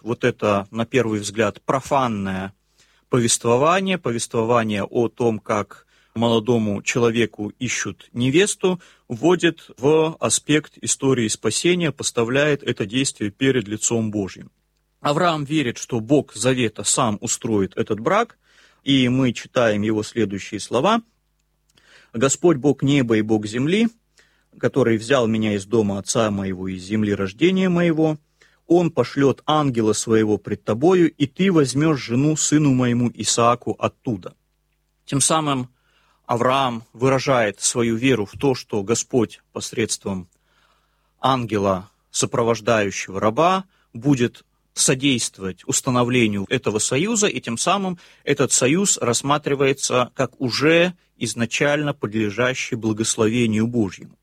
вот это, на первый взгляд, профанное повествование о том, как молодому человеку ищут невесту, вводит в аспект истории спасения, поставляет это действие перед лицом Божьим. Авраам верит, что Бог Завета сам устроит этот брак, и мы читаем его следующие слова. «Господь Бог неба и Бог земли, который взял меня из дома отца моего, из земли рождения моего, Он пошлет ангела своего пред тобою, и ты возьмешь жену сыну моему Исааку оттуда». Тем самым Авраам выражает свою веру в то, что Господь посредством ангела, сопровождающего раба, будет содействовать установлению этого союза, и тем самым этот союз рассматривается как уже изначально подлежащий благословению Божьему.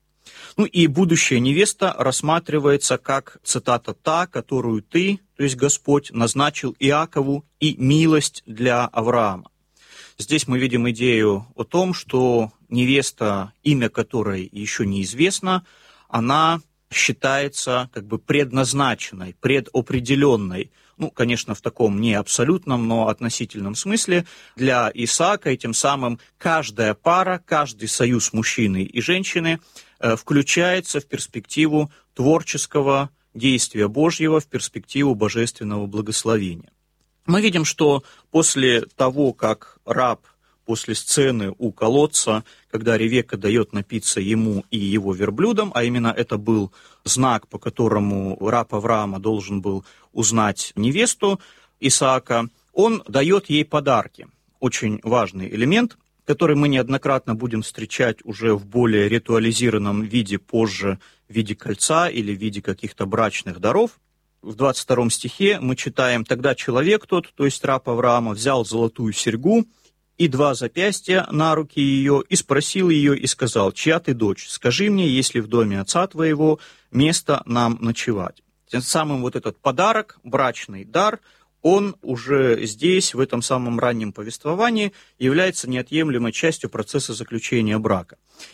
И будущая невеста рассматривается как, цитата, «та, которую ты, то есть Господь, назначил Иакову, и милость для Авраама». Здесь мы видим идею о том, что невеста, имя которой еще неизвестно, она считается как бы предназначенной, предопределенной, конечно, в таком не абсолютном, но относительном смысле для Исаака, и тем самым каждая пара, каждый союз мужчины и женщины включается в перспективу творческого действия Божьего, в перспективу божественного благословения. Мы видим, что после того, как раб, после сцены у колодца, когда Ревекка дает напиться ему и его верблюдам, а именно это был знак, по которому раб Авраама должен был узнать невесту Исаака, он дает ей подарки. Очень важный элемент, который мы неоднократно будем встречать уже в более ритуализированном виде позже, в виде кольца или в виде каких-то брачных даров. В 22 стихе мы читаем: «Тогда человек тот, то есть раб Авраама, взял золотую серьгу и 2 запястья на руки ее, и спросил ее, и сказал: чья ты дочь? Скажи мне, есть ли в доме отца твоего место нам ночевать». Тем самым вот этот подарок, брачный дар, он уже здесь, в этом самом раннем повествовании, является неотъемлемой частью процесса заключения брака.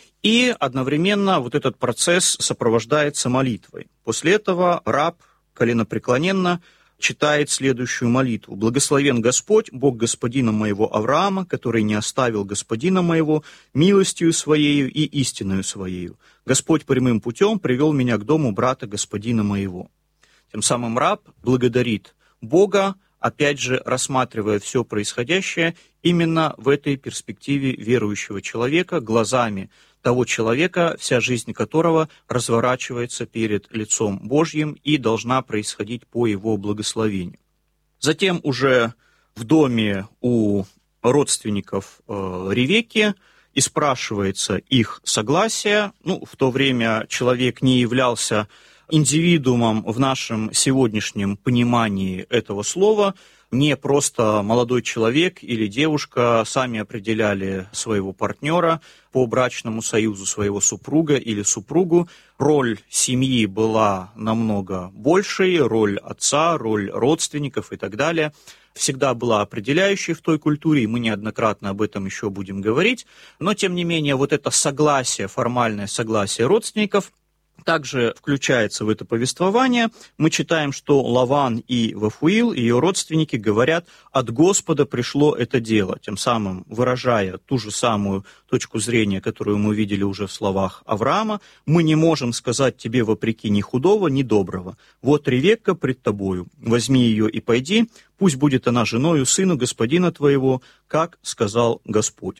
И одновременно вот этот процесс сопровождается молитвой. После этого раб коленопреклоненно читает следующую молитву: «Благословен Господь, Бог господина моего Авраама, который не оставил господина моего милостью своею и истиною своею. Господь прямым путем привел меня к дому брата господина моего». Тем самым раб благодарит Бога, опять же, рассматривая все происходящее именно в этой перспективе верующего человека, глазами того человека, вся жизнь которого разворачивается перед лицом Божьим и должна происходить по его благословению. Затем уже в доме у родственников Ревекки и спрашивается их согласие. В то время человек не являлся индивидуумом в нашем сегодняшнем понимании этого слова. Не просто молодой человек или девушка сами определяли своего партнера по брачному союзу, своего супруга или супругу. Роль семьи была намного большей, роль отца, роль родственников и так далее всегда была определяющей в той культуре, и мы неоднократно об этом еще будем говорить. Но, тем не менее, вот это согласие, формальное согласие родственников также включается в это повествование. Мы читаем, что Лаван и Вафуил, ее родственники, говорят: «От Господа пришло это дело», тем самым выражая ту же самую точку зрения, которую мы видели уже в словах Авраама: «Мы не можем сказать тебе вопреки ни худого, ни доброго. Вот Ревекка пред тобою, возьми ее и пойди, пусть будет она женою сыну господина твоего, как сказал Господь».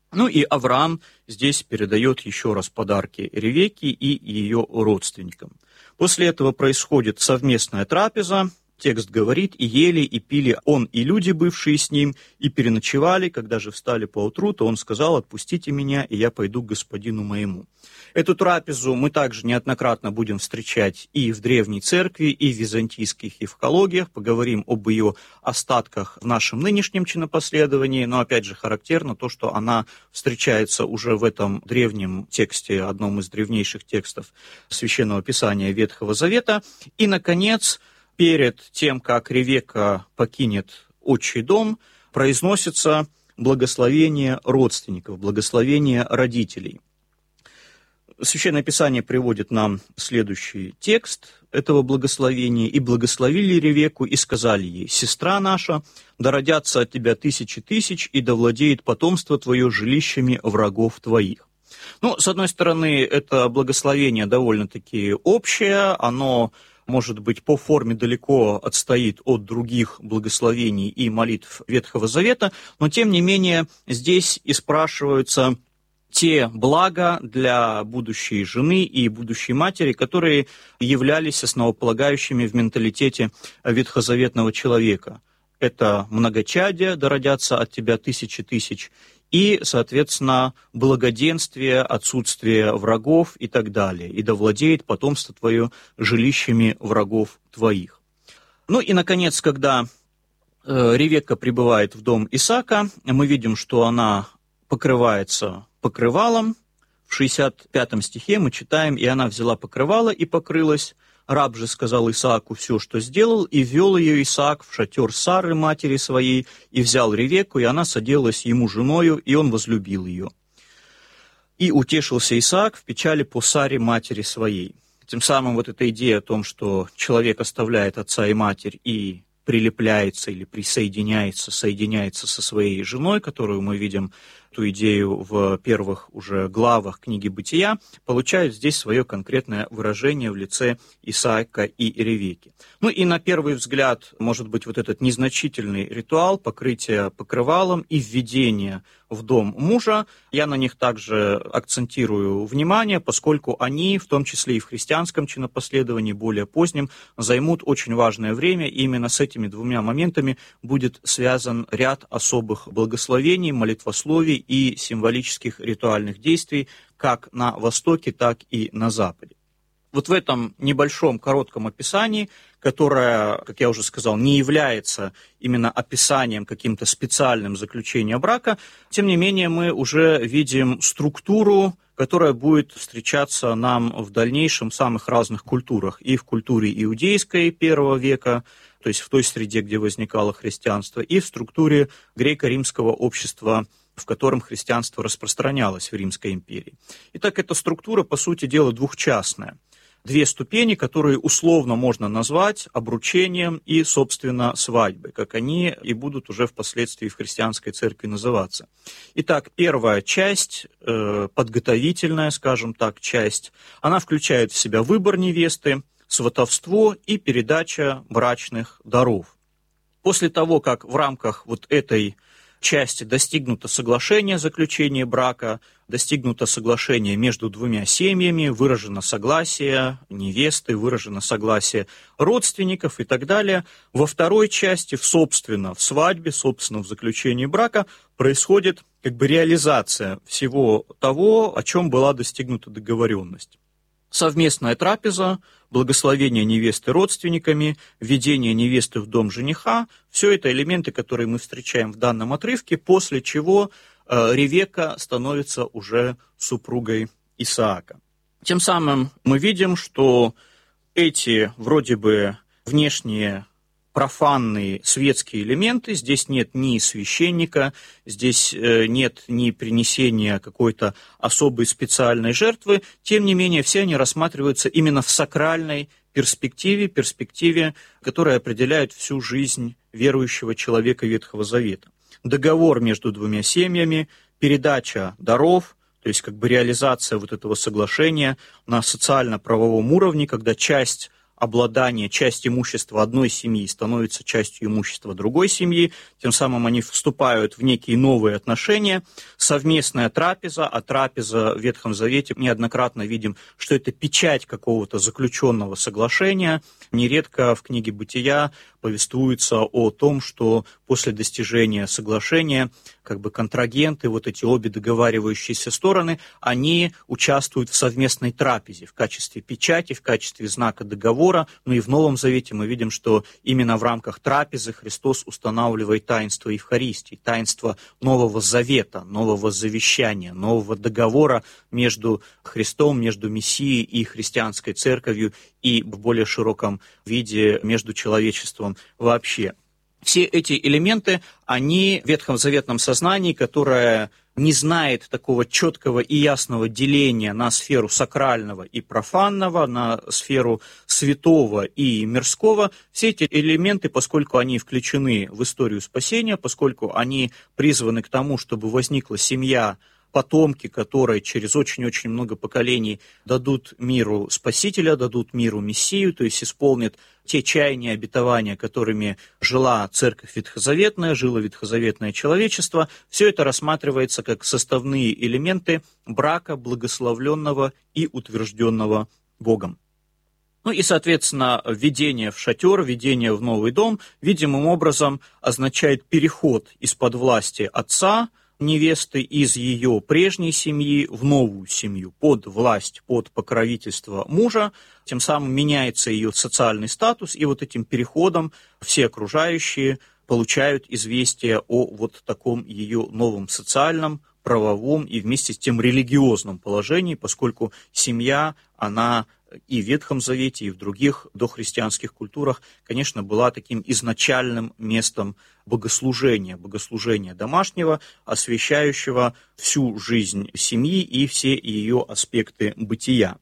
И Авраам здесь передает еще раз подарки Ревекке и ее родственникам. После этого происходит совместная трапеза. Текст говорит: «И ели, и пили он и люди, бывшие с ним, и переночевали. Когда же встали поутру, то он сказал: отпустите меня, и я пойду к господину моему». Эту трапезу мы также неоднократно будем встречать и в Древней Церкви, и в византийских евкологиях. Поговорим об ее остатках в нашем нынешнем чинопоследовании, но опять же характерно то, что она встречается уже в этом древнем тексте, одном из древнейших текстов Священного Писания Ветхого Завета. И, наконец, перед тем, как Ревекка покинет отчий дом, произносится благословение родственников, благословение родителей. Священное Писание приводит нам следующий текст этого благословения. «И благословили Ревекку, и сказали ей: сестра наша, да родятся от тебя тысячи тысяч, и да владеет потомство твое жилищами врагов твоих». Ну, с одной стороны, это благословение довольно-таки общее, оно, может быть, по форме далеко отстоит от других благословений и молитв Ветхого Завета, но, тем не менее, здесь и спрашиваются те блага для будущей жены и будущей матери, которые являлись основополагающими в менталитете ветхозаветного человека. Это многочадие, да родятся от тебя тысячи тысяч, и, соответственно, благоденствие, отсутствие врагов и так далее. «И да владеет потомство твое жилищами врагов твоих». Ну и, наконец, когда Ревекка прибывает в дом Исаака, мы видим, что она покрывается покрывалом. В 65 стихе мы читаем: «И она взяла покрывало и покрылась. Раб же сказал Исааку все, что сделал, и ввел ее Исаак в шатер Сары, матери своей, и взял Ревекку, и она соделалась ему женою, и он возлюбил ее. И утешился Исаак в печали по Саре, матери своей». Тем самым вот эта идея о том, что человек оставляет отца и матерь и прилепляется или соединяется со своей женой, которую мы видим, эту идею в первых уже главах книги «Бытия», получает здесь свое конкретное выражение в лице Исаака и Ревекки. Ну и на первый взгляд, может быть, вот этот незначительный ритуал покрытия покрывалом и введения в дом мужа, я на них также акцентирую внимание, поскольку они, в том числе и в христианском чинопоследовании, более позднем, займут очень важное время, и именно с этими двумя моментами будет связан ряд особых благословений, молитвословий и символических ритуальных действий как на Востоке, так и на Западе. Вот в этом небольшом коротком описании, которое, как я уже сказал, не является именно описанием каким-то специальным заключения брака, тем не менее мы уже видим структуру, которая будет встречаться нам в дальнейшем в самых разных культурах. И в культуре иудейской первого века, то есть в той среде, где возникало христианство, и в структуре греко-римского общества, в котором христианство распространялось в Римской империи. Итак, эта структура, по сути дела, двухчастная. Две ступени, которые условно можно назвать обручением и, собственно, свадьбой, как они и будут уже впоследствии в христианской церкви называться. Итак, первая часть, подготовительная, скажем так, часть, она включает в себя выбор невесты, сватовство и передача брачных даров. После того, как в рамках вот этой части достигнуто соглашение заключения брака, достигнуто соглашение между двумя семьями, выражено согласие невесты, выражено согласие родственников и так далее. Во второй части, собственно, в свадьбе, собственно, в заключении брака происходит реализация всего того, о чем была достигнута договоренность. Совместная трапеза, благословение невесты родственниками, введение невесты в дом жениха – все это элементы, которые мы встречаем в данном отрывке, после чего Ревекка становится уже супругой Исаака. Тем самым мы видим, что эти вроде бы внешние профанные светские элементы, здесь нет ни священника, здесь нет ни принесения какой-то особой специальной жертвы, тем не менее все они рассматриваются именно в сакральной перспективе, которая определяет всю жизнь верующего человека Ветхого Завета. Договор между двумя семьями, передача даров, то есть реализация вот этого соглашения на социально-правовом уровне, когда часть обладание, часть имущества одной семьи становится частью имущества другой семьи, тем самым они вступают в некие новые отношения, совместная трапеза, а трапеза в Ветхом Завете неоднократно видим, что это печать какого-то заключенного соглашения. Нередко в книге «Бытия» повествуется о том, что после достижения соглашения контрагенты, вот эти обе договаривающиеся стороны, они участвуют в совместной трапезе в качестве печати, в качестве знака договора. Ну и в Новом Завете мы видим, что именно в рамках трапезы Христос устанавливает таинство Евхаристии, таинство Нового Завета, нового завещания, нового договора между Христом, между Мессией и христианской церковью и в более широком виде между человечеством вообще. Все эти элементы, они в ветхозаветном сознании, которое не знает такого четкого и ясного деления на сферу сакрального и профанного, на сферу святого и мирского. Все эти элементы, поскольку они включены в историю спасения, поскольку они призваны к тому, чтобы возникла семья, потомки, которые через очень-очень много поколений дадут миру Спасителя, дадут миру Мессию, то есть исполнят те чаяния, обетования, которыми жила Церковь Ветхозаветная, жило ветхозаветное человечество, все это рассматривается как составные элементы брака, благословленного и утвержденного Богом. Ну и, соответственно, введение в шатер, введение в новый дом видимым образом означает переход из-под власти отца невесты из ее прежней семьи в новую семью, под власть, под покровительство мужа, тем самым меняется ее социальный статус, и вот этим переходом все окружающие получают известие о вот таком ее новом социальном, правовом и вместе с тем религиозном положении, поскольку семья, она и в Ветхом Завете, и в других дохристианских культурах, конечно, была таким изначальным местом богослужения домашнего, освещающего всю жизнь семьи и все ее аспекты бытия.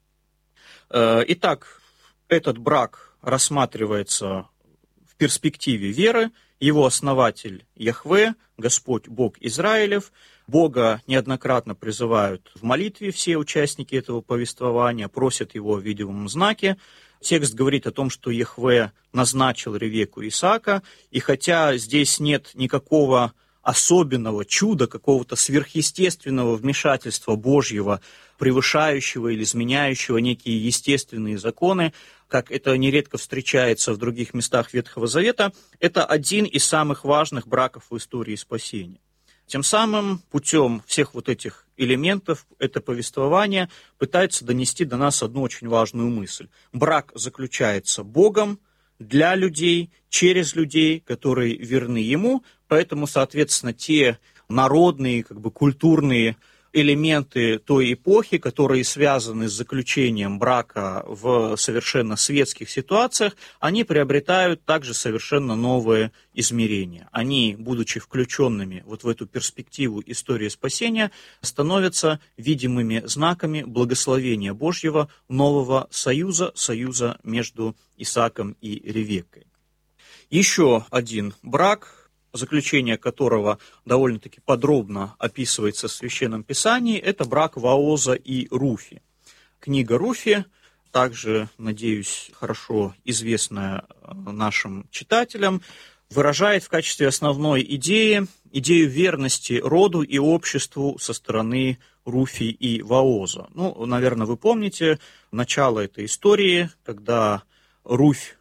Итак, этот брак рассматривается в перспективе веры, его основатель Яхве, Господь Бог Израилев. Бога неоднократно призывают в молитве все участники этого повествования, просят его в видимом знаке. Текст говорит о том, что Яхве назначил Ревекку и Исаака, и хотя здесь нет никакого особенного чуда, какого-то сверхъестественного вмешательства Божьего, превышающего или изменяющего некие естественные законы, как это нередко встречается в других местах Ветхого Завета, это один из самых важных браков в истории спасения. Тем самым путем всех вот этих элементов это повествование пытается донести до нас одну очень важную мысль. Брак заключается Богом, для людей, через людей, которые верны Ему, поэтому, соответственно, те народные, культурные элементы той эпохи, которые связаны с заключением брака в совершенно светских ситуациях, они приобретают также совершенно новые измерения. Они, будучи включенными вот в эту перспективу истории спасения, становятся видимыми знаками благословения Божьего нового союза между Исааком и Ревеккой. Еще один брак, заключение которого довольно-таки подробно описывается в Священном Писании, это брак Вооза и Руфи. Книга Руфи, также, надеюсь, хорошо известная нашим читателям, выражает в качестве основной идею верности роду и обществу со стороны Руфи и Вооза. Наверное, вы помните начало этой истории, когда Руфь,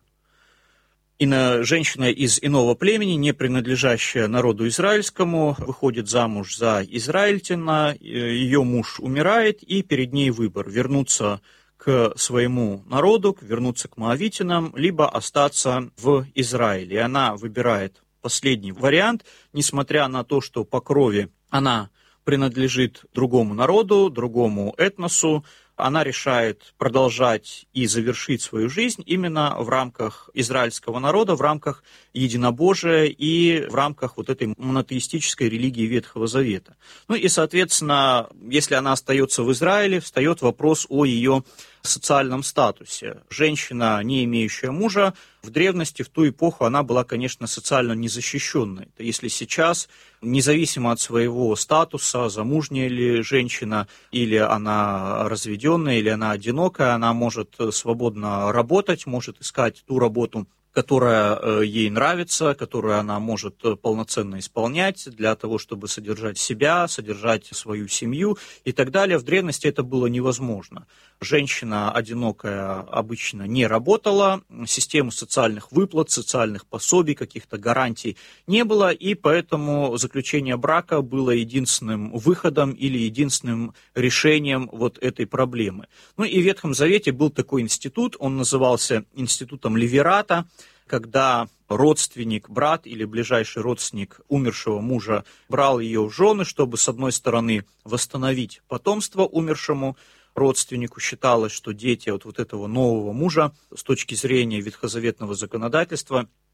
женщина из иного племени, не принадлежащая народу израильскому, выходит замуж за израильтянина, ее муж умирает, и перед ней выбор: вернуться к своему народу, вернуться к моавитянам, либо остаться в Израиле. И она выбирает последний вариант, несмотря на то, что по крови она принадлежит другому народу, другому этносу. Она решает продолжать и завершить свою жизнь именно в рамках израильского народа, в рамках единобожия и в рамках вот этой монотеистической религии Ветхого Завета. И, соответственно, если она остается в Израиле, встает вопрос о ее социальном статусе. Женщина, не имеющая мужа, в древности, в ту эпоху, она была, конечно, социально незащищенной. Если сейчас, независимо от своего статуса, замужняя ли женщина, или она разведенная, или она одинокая, она может свободно работать, может искать ту работу, которая ей нравится, которую она может полноценно исполнять для того, чтобы содержать себя, содержать свою семью и так далее. В древности это было невозможно. Женщина одинокая обычно не работала, системы социальных выплат, социальных пособий, каких-то гарантий не было, и поэтому заключение брака было единственным выходом или единственным решением вот этой проблемы. И в Ветхом Завете был такой институт, он назывался институтом Левирата, когда родственник, брат или ближайший родственник умершего мужа брал ее в жены, чтобы, с одной стороны, восстановить потомство умершему родственнику. Считалось, что дети от вот этого нового мужа с точки зрения ветхозаветного законодательства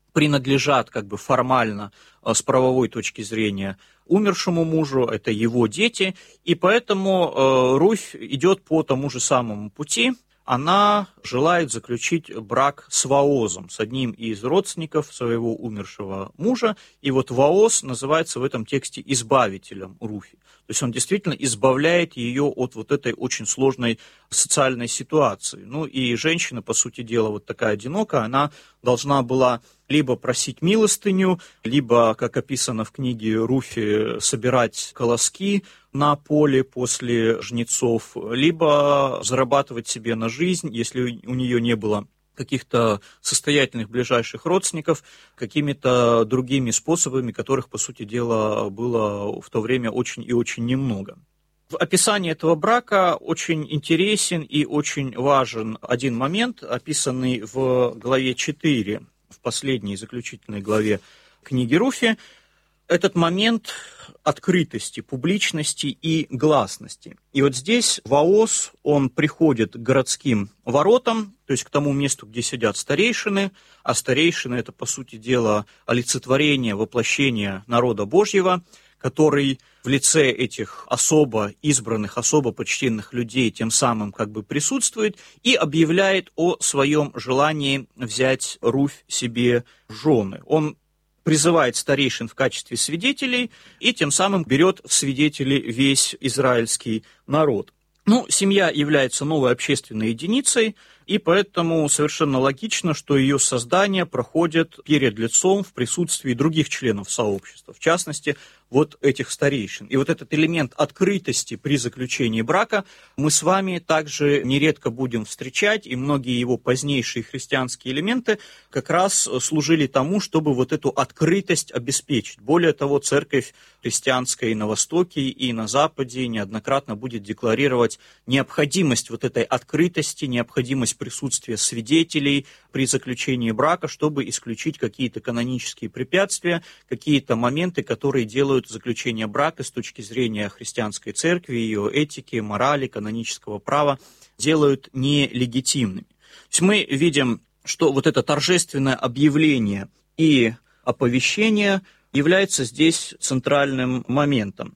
принадлежат как бы формально с правовой точки зрения умершему мужу, это его дети, и поэтому Руфь идет по тому же самому пути. Она желает заключить брак с Воозом, с одним из родственников своего умершего мужа. И вот Вооз называется в этом тексте избавителем Руфи. То есть он действительно избавляет ее от вот этой очень сложной социальной ситуации. Ну и женщина, по сути дела, вот такая одинокая, она должна была либо просить милостыню, либо, как описано в книге Руфи, собирать колоски на поле после жнецов, либо зарабатывать себе на жизнь, если у нее не было каких-то состоятельных ближайших родственников, какими-то другими способами, которых, по сути дела, было в то время очень и очень немного. В описании этого брака очень интересен и очень важен один момент, описанный в главе 4, в последней заключительной главе книги Руфи. Этот момент открытости, публичности и гласности. И вот здесь Вооз, он приходит к городским воротам, то есть к тому месту, где сидят старейшины, а старейшины – это, по сути дела, олицетворение, воплощение народа Божьего, который в лице этих особо избранных, особо почтенных людей тем самым как бы присутствует и объявляет о своем желании взять Руфь себе в жены. Он призывает старейшин в качестве свидетелей и тем самым берет в свидетели весь израильский народ. Ну, семья является новой общественной единицей, и поэтому совершенно логично, что ее создание проходит перед лицом в присутствии других членов сообщества, в частности, вот этих старейшин. И вот этот элемент открытости при заключении брака мы с вами также нередко будем встречать, и многие его позднейшие христианские элементы как раз служили тому, чтобы вот эту открытость обеспечить. Более того, церковь христианская и на Востоке, и на Западе неоднократно будет декларировать необходимость вот этой открытости, необходимость присутствия свидетелей при заключении брака, чтобы исключить какие-то канонические препятствия, какие-то моменты, которые делают заключение брака с точки зрения христианской церкви, ее этики, морали, канонического права, делают нелегитимными. То есть мы видим, что вот это торжественное объявление и оповещение является здесь центральным моментом.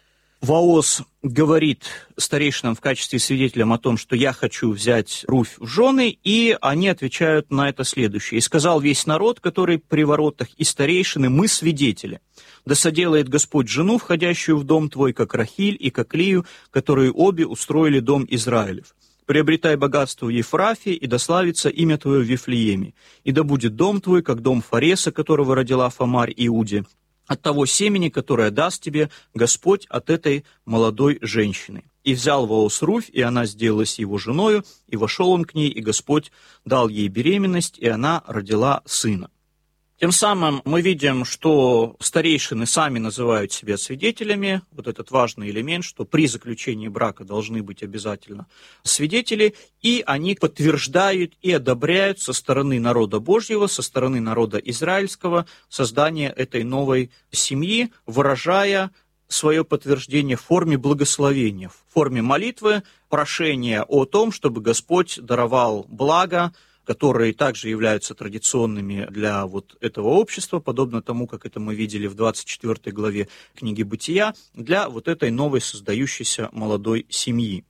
Вооз говорит старейшинам в качестве свидетелям о том, что я хочу взять Руфь в жены, и они отвечают на это следующее. «И сказал весь народ, который при воротах, и старейшины, мы свидетели. Да соделает Господь жену, входящую в дом твой, как Рахиль и как Лию, которые обе устроили дом Израилев. Приобретай богатство в Ефрафе, и да славится имя твое в Вифлееме. И да будет дом твой, как дом Фареса, которого родила Фамарь Иуде, от того семени, которое даст тебе Господь от этой молодой женщины. И взял Вооз Руфь, и она сделалась его женою, и вошел он к ней, и Господь дал ей беременность, и она родила сына». Тем самым мы видим, что старейшины сами называют себя свидетелями, вот этот важный элемент, что при заключении брака должны быть обязательно свидетели, и они подтверждают и одобряют со стороны народа Божьего, со стороны народа израильского создание этой новой семьи, выражая свое подтверждение в форме благословения, в форме молитвы, прошения о том, чтобы Господь даровал благо, которые также являются традиционными для вот этого общества, подобно тому, как это мы видели в 24 главе книги «Бытия», для вот этой новой создающейся молодой семьи.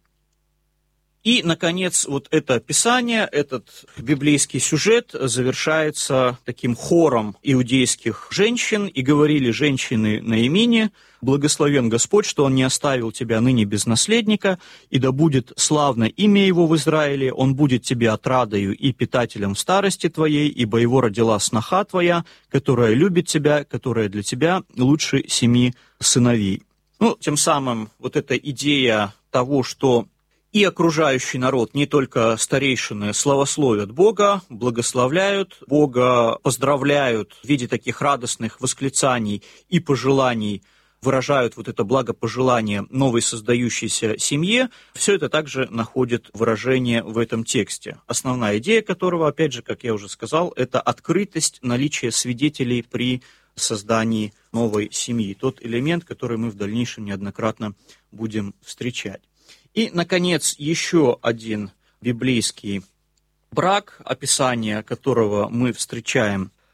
И, наконец, вот это описание, этот библейский сюжет завершается таким хором иудейских женщин, и говорили женщины Наимине: «Благословен Господь, что Он не оставил тебя ныне без наследника, и да будет славно имя Его в Израиле, Он будет тебе отрадою и питателем в старости твоей, ибо Его родила сноха твоя, которая любит тебя, которая для тебя лучше 7 сыновей». Ну, тем самым вот эта идея того, что и окружающий народ, не только старейшины, славословят Бога, благословляют Бога, поздравляют в виде таких радостных восклицаний и пожеланий, выражают вот это благопожелание новой создающейся семье, все это также находит выражение в этом тексте. Основная идея которого, опять же, как я уже сказал, это открытость, наличие свидетелей при создании новой семьи. Тот элемент, который мы в дальнейшем неоднократно будем встречать. И, наконец, еще один библейский брак, описание которого мы встречаем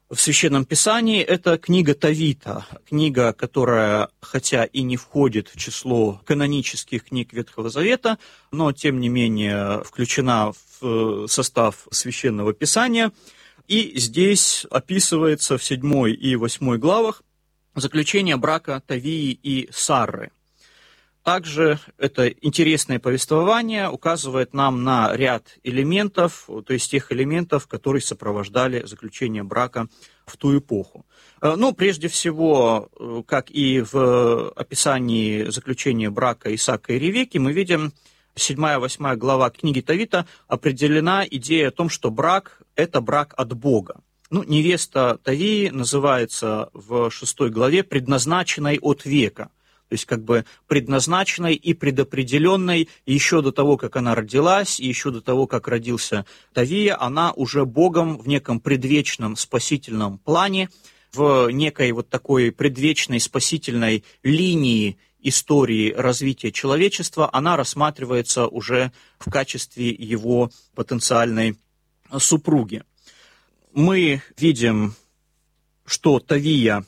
в Священном Писании, это книга Товита, книга, которая, хотя и не входит в число канонических книг Ветхого Завета, но, тем не менее, включена в состав Священного Писания. И здесь описывается в 7 и 8 главах заключение брака Товии и Сарры. Также это интересное повествование указывает нам на ряд элементов, то есть тех элементов, которые сопровождали заключение брака в ту эпоху. Ну, прежде всего, как и в описании заключения брака Исаака и Ревекки, мы видим, 7-8 глава книги Товита определена идея о том, что брак – это брак от Бога. Ну, невеста Товии называется в 6 главе «предназначенной от века». То есть как бы предназначенной и предопределенной еще до того, как она родилась, и еще до того, как родился Товия, она уже Богом в неком предвечном спасительном плане, в некой вот такой предвечной спасительной линии истории развития человечества, она рассматривается уже в качестве его потенциальной супруги. Мы видим, что Товия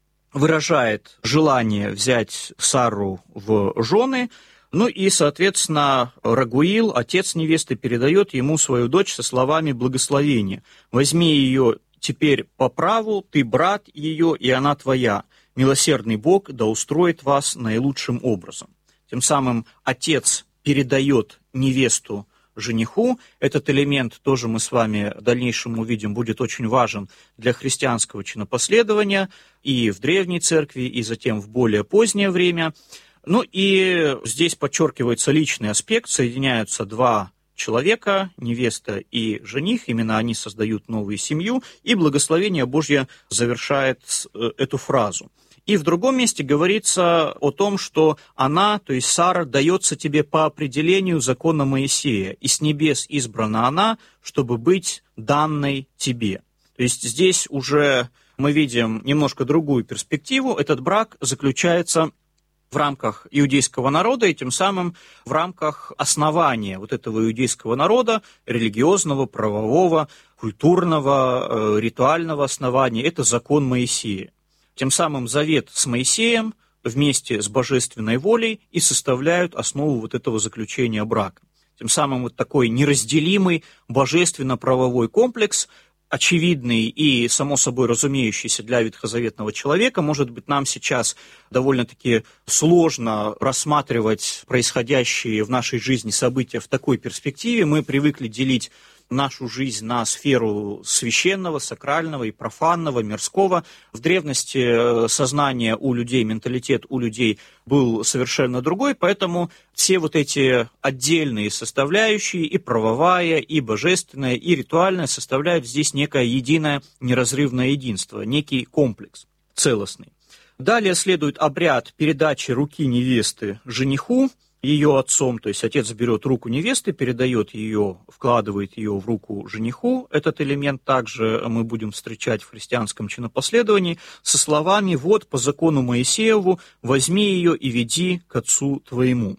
выражает желание взять Сарру в жены, ну и, соответственно, Рагуил, отец невесты, передает ему свою дочь со словами благословения. «Возьми ее теперь по праву, ты брат ее, и она твоя. Милосердный Бог да устроит вас наилучшим образом». Тем самым отец передает невесту жениху. Этот элемент тоже мы с вами в дальнейшем увидим, будет очень важен для христианского чинопоследования и в Древней Церкви, и затем в более позднее время. Ну и здесь подчеркивается личный аспект, соединяются два человека, невеста и жених, именно они создают новую семью, и благословение Божье завершает эту фразу. И в другом месте говорится о том, что она, то есть Сара, дается тебе по определению закона Моисея, и с небес избрана она, чтобы быть данной тебе. То есть здесь уже мы видим немножко другую перспективу. Этот брак заключается в рамках иудейского народа и тем самым в рамках основания вот этого иудейского народа, религиозного, правового, культурного, ритуального основания. Это закон Моисея. Тем самым завет с Моисеем вместе с божественной волей и составляют основу вот этого заключения брака. Тем самым вот такой неразделимый божественно-правовой комплекс, очевидный и, само собой, разумеющийся для ветхозаветного человека, может быть, нам сейчас довольно-таки сложно рассматривать происходящие в нашей жизни события в такой перспективе. Мы привыкли делить нашу жизнь на сферу священного, сакрального и профанного, мирского. В древности сознание у людей, менталитет у людей был совершенно другой, поэтому все вот эти отдельные составляющие, и правовая, и божественная, и ритуальная, составляют здесь некое единое неразрывное единство, некий комплекс целостный. Далее следует обряд передачи руки невесты жениху, ее отцом, то есть отец берет руку невесты, передает ее, вкладывает ее в руку жениху. Этот элемент также мы будем встречать в христианском чинопоследовании со словами «Вот по закону Моисееву возьми ее и веди к отцу твоему».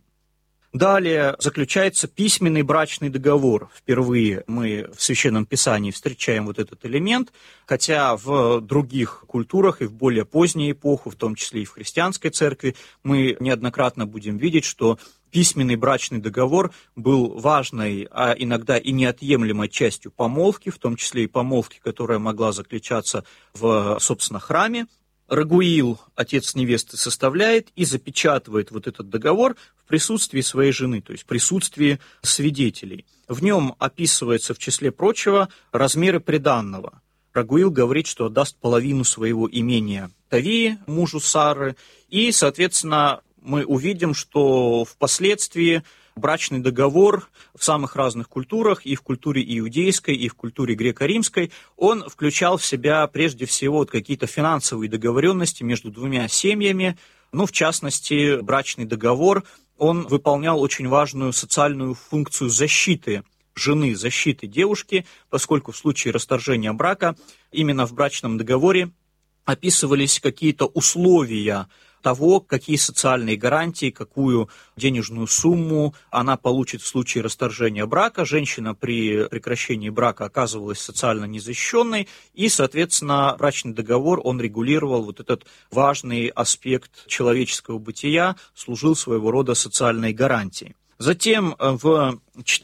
Далее заключается письменный брачный договор. Впервые мы в Священном Писании встречаем вот этот элемент, хотя в других культурах и в более позднюю эпоху, в том числе и в христианской церкви, мы неоднократно будем видеть, что письменный брачный договор был важной, а иногда и неотъемлемой частью помолвки, в том числе и помолвки, которая могла заключаться в, собственно, храме. Рагуил, отец невесты, составляет и запечатывает вот этот договор в присутствии своей жены, то есть в присутствии свидетелей. В нем описывается, в числе прочего, размеры приданного. Рагуил говорит, что отдаст половину своего имения Товии, мужу Сары, и, соответственно, мы увидим, что впоследствии брачный договор в самых разных культурах, и в культуре иудейской, и в культуре греко-римской, он включал в себя прежде всего вот какие-то финансовые договоренности между двумя семьями. Ну, в частности, брачный договор, он выполнял очень важную социальную функцию защиты жены, защиты девушки, поскольку в случае расторжения брака именно в брачном договоре описывались какие-то условия того, какие социальные гарантии, какую денежную сумму она получит в случае расторжения брака. Женщина при прекращении брака оказывалась социально незащищенной, и, соответственно, брачный договор, он регулировал вот этот важный аспект человеческого бытия, служил своего рода социальной гарантией. Затем в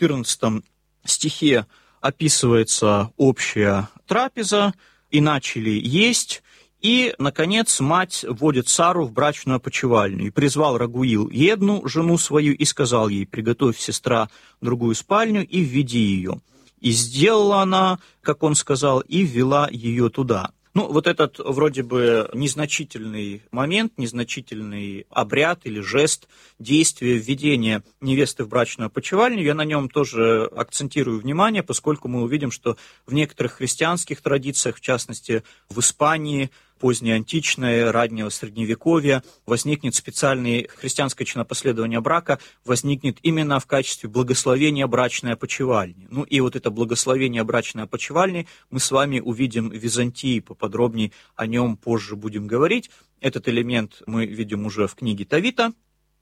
14 стихе описывается общая трапеза, и начали есть. И, наконец, мать вводит Сару в брачную опочивальню. «И призвал Рагуил Едну, жену свою, и сказал ей: приготовь, сестра, другую спальню и введи ее. И сделала она, как он сказал, и ввела ее туда». Ну, вот этот вроде бы незначительный момент, незначительный обряд или жест, действие, введение невесты в брачную опочивальню, я на нем тоже акцентирую внимание, поскольку мы увидим, что в некоторых христианских традициях, в частности в Испании, позднеантичное, раннего Средневековья, возникнет специальное христианское чинопоследование брака, возникнет именно в качестве благословения брачной опочивальни. Ну и вот это благословение брачной опочивальни мы с вами увидим в Византии, поподробнее о нем позже будем говорить. Этот элемент мы видим уже в книге Товита.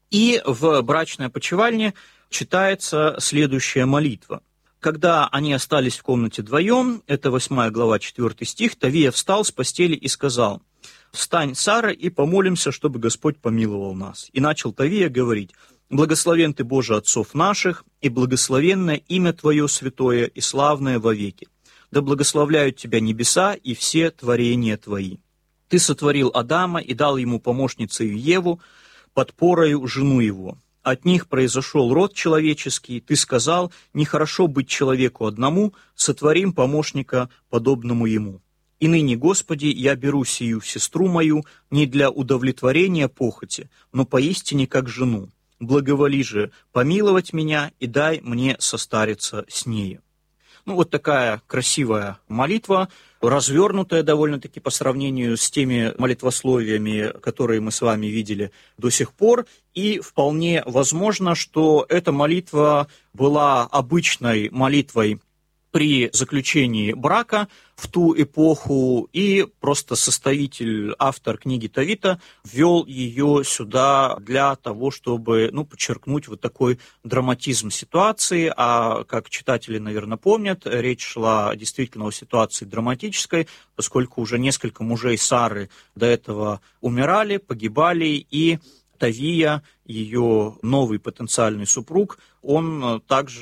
И в брачной опочивальне читается следующая молитва. Когда они остались в комнате вдвоем, это 8 глава, 4 стих, Тавия встал с постели и сказал: «Встань, Сара, и помолимся, чтобы Господь помиловал нас». И начал Тавия говорить: «Благословен ты, Боже, отцов наших, и благословенное имя Твое святое и славное вовеки. Да благословляют Тебя небеса и все творения Твои. Ты сотворил Адама и дал ему помощницею Еву, подпорою жену его. От них произошел род человеческий, ты сказал: нехорошо быть человеку одному, сотворим помощника, подобному ему. И ныне, Господи, я беру сию сестру мою не для удовлетворения похоти, но поистине как жену. Благоволи же помиловать меня и дай мне состариться с нею». Ну, вот такая красивая молитва, развернутая довольно-таки по сравнению с теми молитвословиями, которые мы с вами видели до сих пор. И вполне возможно, что эта молитва была обычной молитвой при заключении брака в ту эпоху, и просто составитель, автор книги Товита ввел ее сюда для того, чтобы подчеркнуть вот такой драматизм ситуации. А как читатели, наверное, помнят, речь шла действительно о ситуации драматической, поскольку уже несколько мужей Сары до этого умирали, погибали, и Тавия, ее новый потенциальный супруг, он также,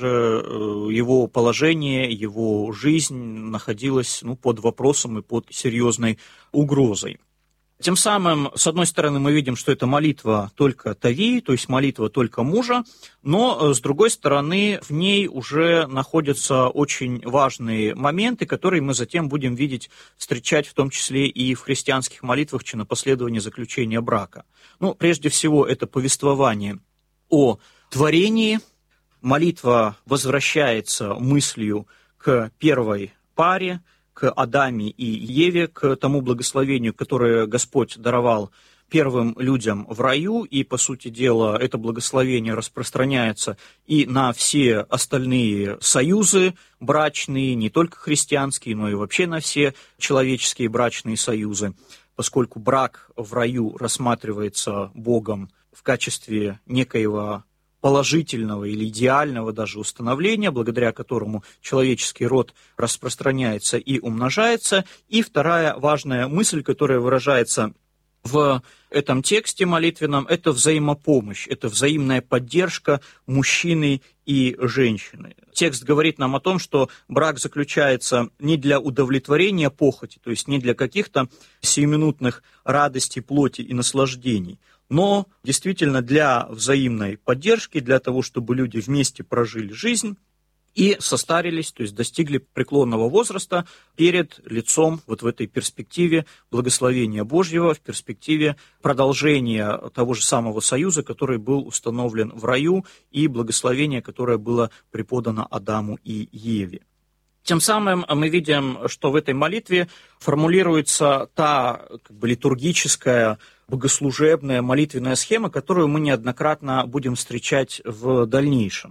его положение, его жизнь находилась под вопросом и под серьезной угрозой. Тем самым, с одной стороны, мы видим, что это молитва только Тавии, то есть молитва только мужа, но, с другой стороны, в ней уже находятся очень важные моменты, которые мы затем будем встречать в том числе и в христианских молитвах чинопоследования заключения брака. Прежде всего, это повествование о творении. Молитва возвращается мыслью к первой паре, к Адаме и Еве, к тому благословению, которое Господь даровал первым людям в раю, и, по сути дела, это благословение распространяется и на все остальные союзы брачные, не только христианские, но и вообще на все человеческие брачные союзы, поскольку брак в раю рассматривается Богом в качестве некоего положительного или идеального даже установления, благодаря которому человеческий род распространяется и умножается. И вторая важная мысль, которая выражается в этом тексте молитвенном, это взаимопомощь, это взаимная поддержка мужчины и женщины. Текст говорит нам о том, что брак заключается не для удовлетворения похоти, то есть не для каких-то сиюминутных радостей плоти и наслаждений, но действительно для взаимной поддержки, для того, чтобы люди вместе прожили жизнь и состарились, то есть достигли преклонного возраста перед лицом в этой перспективе благословения Божьего, в перспективе продолжения того же самого союза, который был установлен в раю, и благословения, которое было преподано Адаму и Еве. Тем самым мы видим, что в этой молитве формулируется та литургическая, богослужебная молитвенная схема, которую мы неоднократно будем встречать в дальнейшем.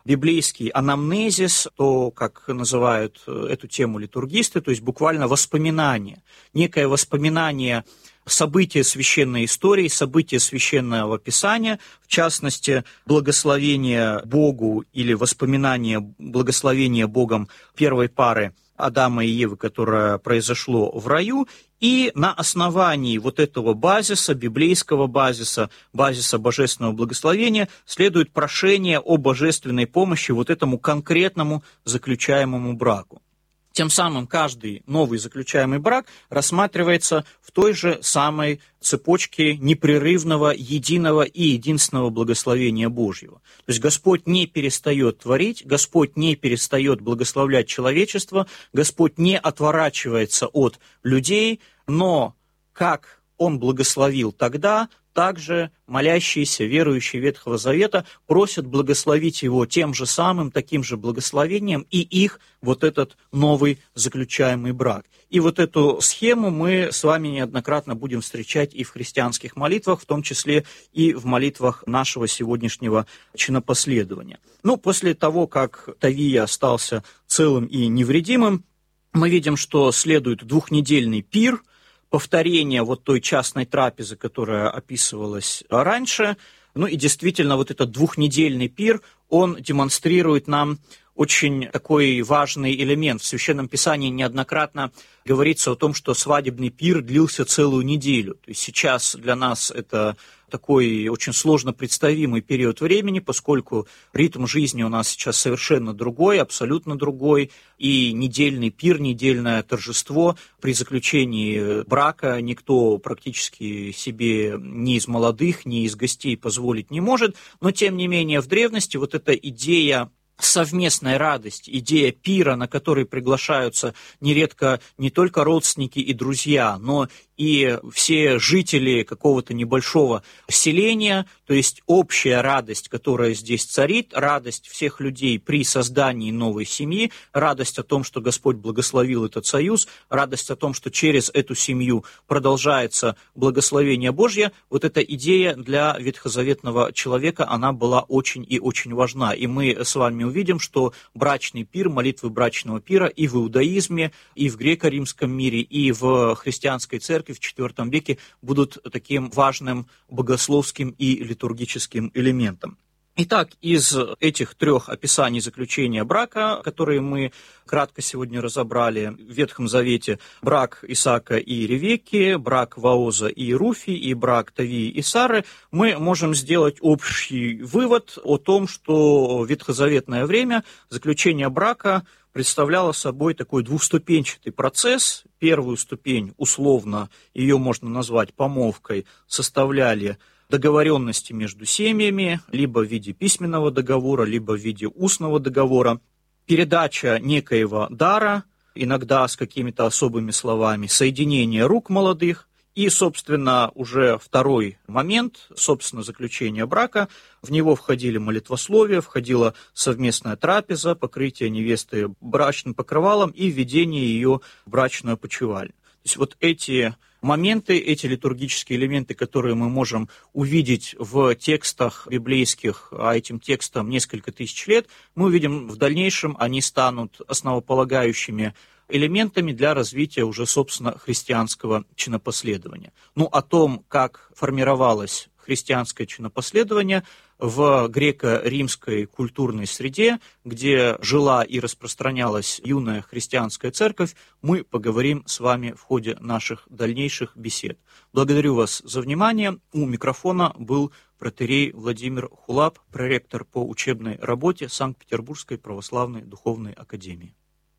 библейский анамнезис, то, как называют эту тему литургисты, то есть буквально воспоминание, некое воспоминание события священной истории, события священного писания, в частности, благословение Богу или воспоминание благословения Богом первой пары Адама и Евы, которое произошло в раю, и на основании вот этого базиса, библейского базиса, базиса божественного благословения, следует прошение о божественной помощи вот этому конкретному заключаемому браку. Тем самым каждый новый заключаемый брак рассматривается в той же самой цепочке непрерывного, единого и единственного благословения Божьего. То есть Господь не перестает творить, Господь не перестает благословлять человечество, Господь не отворачивается от людей, но как Он благословил тогда, также молящиеся, верующие Ветхого Завета просят благословить его тем же самым, таким же благословением и их вот этот новый заключаемый брак. И вот эту схему мы с вами неоднократно будем встречать и в христианских молитвах, в том числе и в молитвах нашего сегодняшнего чинопоследования. После того, как Тавия остался целым и невредимым, мы видим, что следует двухнедельный пир, повторение вот той частной трапезы, которая описывалась раньше. И действительно, вот этот двухнедельный пир, он демонстрирует нам очень такой важный элемент. В Священном Писании неоднократно говорится о том, что свадебный пир длился целую неделю. То есть сейчас для нас это такой очень сложно представимый период времени, поскольку ритм жизни у нас сейчас совершенно другой, абсолютно другой, и недельный пир, недельное торжество при заключении брака никто практически себе ни из молодых, ни из гостей позволить не может, но тем не менее в древности вот эта идея совместная радость, идея пира, на который приглашаются нередко не только родственники и друзья, но и все жители какого-то небольшого селения, то есть общая радость, которая здесь царит, радость всех людей при создании новой семьи, радость о том, что Господь благословил этот союз, радость о том, что через эту семью продолжается благословение Божье, вот эта идея для ветхозаветного человека, она была очень и очень важна. И мы с вами увидим, что брачный пир, молитвы брачного пира и в иудаизме, и в греко-римском мире, и в христианской церкви в IV веке будут таким важным богословским и литургическим элементом. Итак, из этих трех описаний заключения брака, которые мы кратко сегодня разобрали, в Ветхом Завете брак Исаака и Ревекки, брак Вооза и Руфи и брак Тавии и Сары, мы можем сделать общий вывод о том, что в ветхозаветное время заключение брака представляло собой такой двухступенчатый процесс. Первую ступень, условно, ее можно назвать помолвкой, составляли договоренности между семьями, либо в виде письменного договора, либо в виде устного договора, передача некоего дара, иногда с какими-то особыми словами, соединение рук молодых, и, собственно, уже второй момент, собственно, заключение брака, в него входили молитвословия, входила совместная трапеза, покрытие невесты брачным покрывалом и введение ее в брачную опочивальню. То есть вот эти моменты, эти литургические элементы, которые мы можем увидеть в текстах библейских, а этим текстам несколько тысяч лет, мы увидим в дальнейшем, они станут основополагающими элементами для развития уже, собственно, христианского чинопоследования. О том, как формировалось христианское чинопоследование в греко-римской культурной среде, где жила и распространялась юная христианская церковь, мы поговорим с вами в ходе наших дальнейших бесед. Благодарю вас за внимание. У микрофона был протоиерей Владимир Хулап, проректор по учебной работе Санкт-Петербургской православной духовной академии.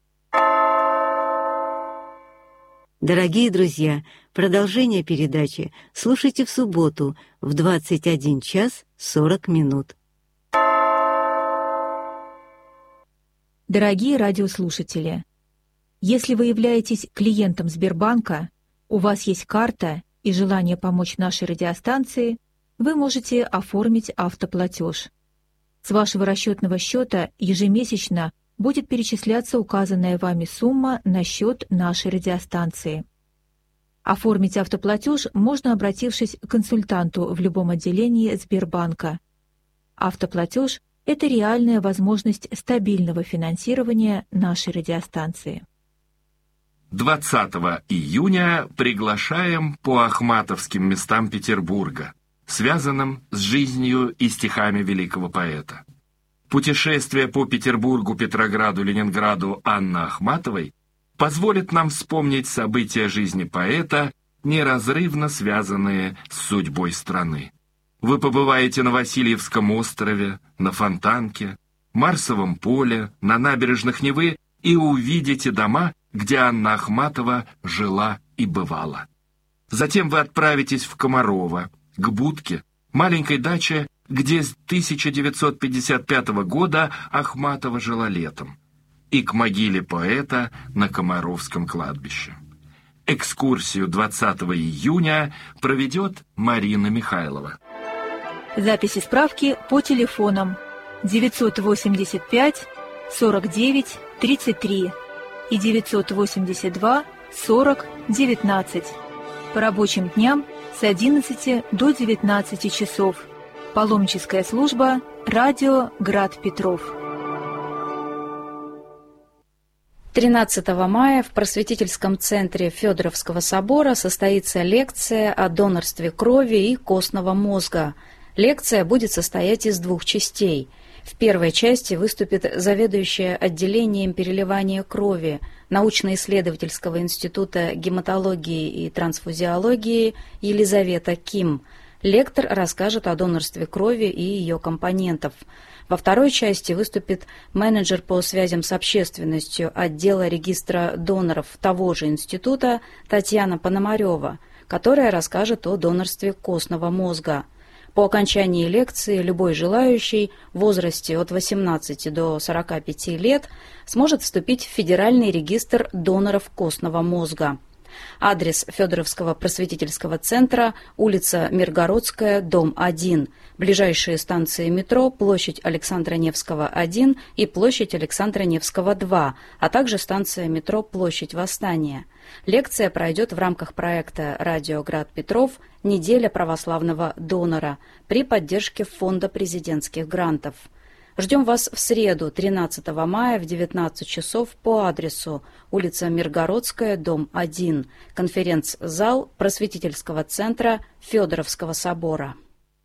Дорогие друзья, продолжение передачи слушайте в субботу в 21 час 40 минут. Дорогие радиослушатели, если вы являетесь клиентом Сбербанка, у вас есть карта и желание помочь нашей радиостанции, вы можете оформить автоплатеж. С вашего расчетного счета ежемесячно будет перечисляться указанная вами сумма на счет нашей радиостанции. Оформить автоплатеж можно, обратившись к консультанту в любом отделении Сбербанка. Автоплатеж Это реальная возможность стабильного финансирования нашей радиостанции. 20 июня приглашаем по ахматовским местам Петербурга, связанным с жизнью и стихами великого поэта. Путешествие по Петербургу, Петрограду, Ленинграду Анны Ахматовой позволит нам вспомнить события жизни поэта, неразрывно связанные с судьбой страны. Вы побываете на Васильевском острове, на Фонтанке, Марсовом поле, на набережных Невы и увидите дома, где Анна Ахматова жила и бывала. Затем вы отправитесь в Комарово, к Будке, маленькой даче, где с 1955 года Ахматова жила летом, и к могиле поэта на Комаровском кладбище. Экскурсию 20 июня проведет Марина Михайлова. Записи справки по телефонам 985 49 33 и 982 40 19. По рабочим дням с 11 до 19 часов. Паломническая служба «Радио Град Петров». 13 мая в Просветительском центре Федоровского собора состоится лекция о донорстве крови и костного мозга. Лекция будет состоять из 2 частей. В первой части выступит заведующая отделением переливания крови Научно-исследовательского института гематологии и трансфузиологии Елизавета Ким. Лектор расскажет о донорстве крови и ее компонентов. Во второй части выступит менеджер по связям с общественностью отдела регистра доноров того же института Татьяна Пономарева, которая расскажет о донорстве костного мозга. По окончании лекции любой желающий в возрасте от 18 до 45 лет сможет вступить в Федеральный регистр доноров костного мозга. Адрес Федоровского просветительского центра, улица Миргородская, дом 1, ближайшие станции метро, площадь Александра Невского, 1 и площадь Александра Невского, 2, а также станция метро, площадь Восстания. Лекция пройдет в рамках проекта «Радио Град Петров. Неделя православного донора» при поддержке Фонда президентских грантов. Ждем вас в среду, 13 мая в 19 часов по адресу улица Миргородская, дом 1, конференц-зал Просветительского центра Федоровского собора.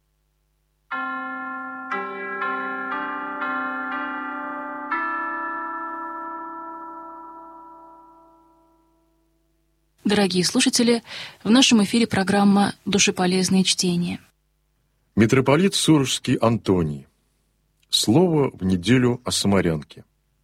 Дорогие слушатели, в нашем эфире программа «Душеполезные чтения». Митрополит Сурожский Антоний. Слово в неделю о самарянке.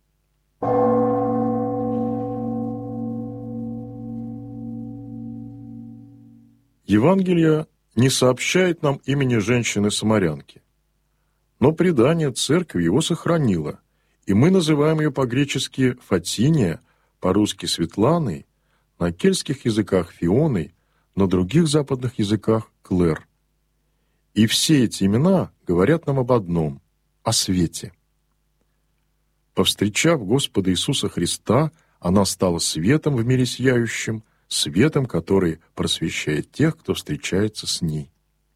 Евангелие не сообщает нам имени женщины-самарянки, но предание церкви его сохранило, и мы называем ее по-гречески Фатиния, по-русски Светланой, на кельтских языках Фионой, на других западных языках Клэр. И все эти имена говорят нам об одном – о свете. Повстречав Господа Иисуса Христа, она стала светом в мире сияющим, светом, который просвещает тех, кто встречается с ней.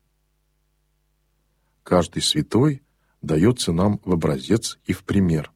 Каждый святой дается нам в образец и в пример.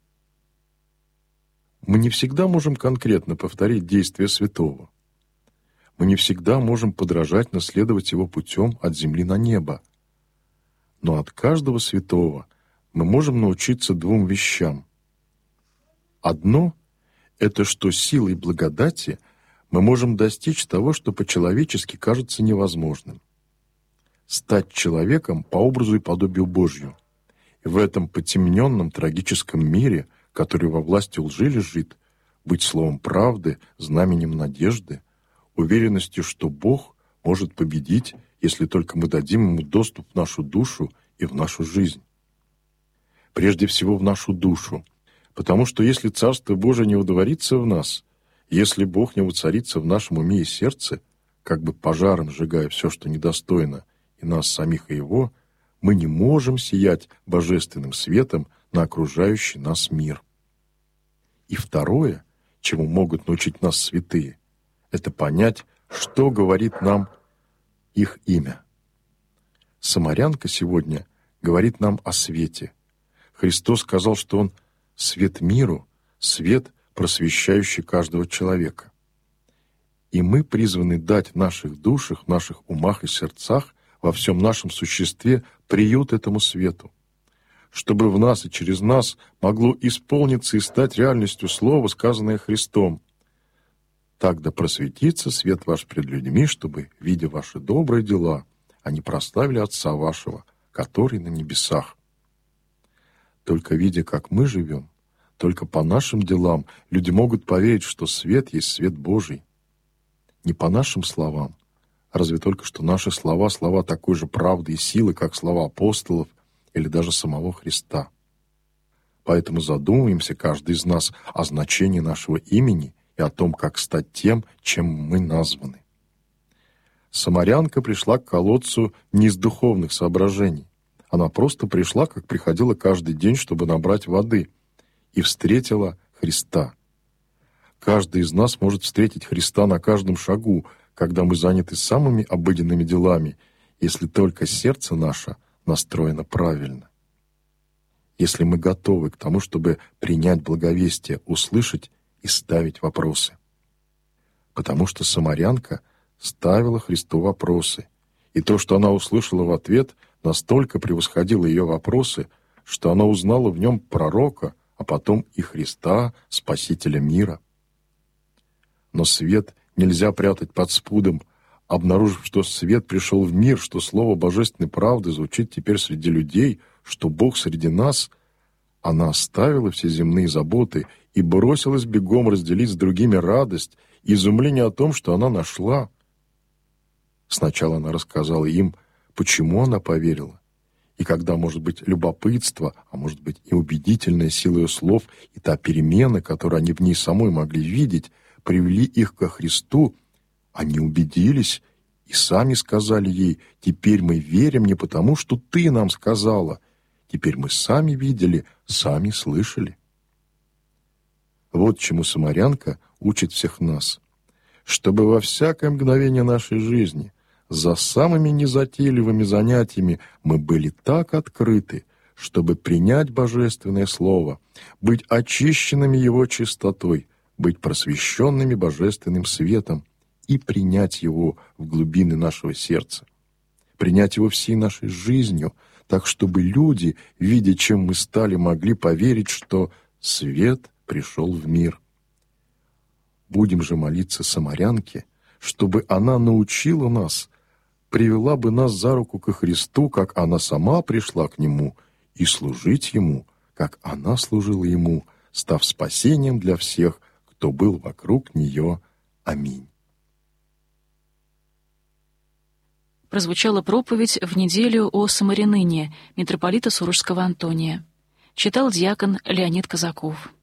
Мы не всегда можем конкретно повторить действия святого. Мы не всегда можем подражать, наследовать его путем от земли на небо. Но от каждого святого мы можем научиться 2 вещам. Одно – это что силой благодати мы можем достичь того, что по-человечески кажется невозможным. Стать человеком по образу и подобию Божью. И в этом потемненном трагическом мире, который во власти лжи лежит, быть словом правды, знаменем надежды, уверенностью, что Бог может победить, если только мы дадим Ему доступ в нашу душу и в нашу жизнь. Прежде всего в нашу душу, потому что если Царство Божие не водворится в нас, если Бог не воцарится в нашем уме и сердце, как бы пожаром сжигая все, что недостойно, и нас самих и Его, мы не можем сиять божественным светом на окружающий нас мир. И второе, чему могут научить нас святые, это понять, что говорит нам их имя. Самарянка сегодня говорит нам о свете. Христос сказал, что Он свет миру, свет, просвещающий каждого человека. И мы призваны дать в наших душах, в наших умах и сердцах, во всем нашем существе приют этому свету, чтобы в нас и через нас могло исполниться и стать реальностью Слово, сказанное Христом. Так да просветится свет ваш пред людьми, чтобы, видя ваши добрые дела, они прославили Отца вашего, который на небесах. Только видя, как мы живем, только по нашим делам люди могут поверить, что свет есть свет Божий. Не по нашим словам, разве только что наши слова — слова такой же правды и силы, как слова апостолов или даже самого Христа. Поэтому задумаемся каждый из нас о значении нашего имени и о том, как стать тем, чем мы названы. Самарянка пришла к колодцу не из духовных соображений. Она просто пришла, как приходила каждый день, чтобы набрать воды, и встретила Христа. Каждый из нас может встретить Христа на каждом шагу, когда мы заняты самыми обыденными делами, если только сердце наше настроено правильно. Если мы готовы к тому, чтобы принять благовестие, услышать и ставить вопросы. Потому что самарянка ставила Христу вопросы, и то, что она услышала в ответ, настолько превосходило ее вопросы, что она узнала в нем пророка, а потом и Христа, Спасителя мира. Но свет нельзя прятать под спудом. Обнаружив, что свет пришел в мир, что слово божественной правды звучит теперь среди людей, что Бог среди нас, она оставила все земные заботы и бросилась бегом разделить с другими радость и изумление о том, что она нашла. Сначала она рассказала им, почему она поверила, и когда, может быть, любопытство, а может быть и убедительная сила ее слов, и та перемена, которую они в ней самой могли видеть, привели их ко Христу, они убедились и сами сказали ей: «Теперь мы верим не потому, что ты нам сказала, теперь мы сами видели, сами слышали». Вот чему самарянка учит всех нас, чтобы во всякое мгновение нашей жизни за самыми незатейливыми занятиями мы были так открыты, чтобы принять Божественное Слово, быть очищенными Его чистотой, быть просвещенными Божественным светом и принять Его в глубины нашего сердца, принять Его всей нашей жизнью, так чтобы люди, видя, чем мы стали, могли поверить, что свет пришел в мир. Будем же молиться самарянке, чтобы она научила нас, привела бы нас за руку ко Христу, как она сама пришла к Нему, и служить Ему, как она служила Ему, став спасением для всех, кто был вокруг нее. Аминь. Прозвучала проповедь в неделю о самарянине митрополита Сурожского Антония. Читал диакон Леонид Казаков.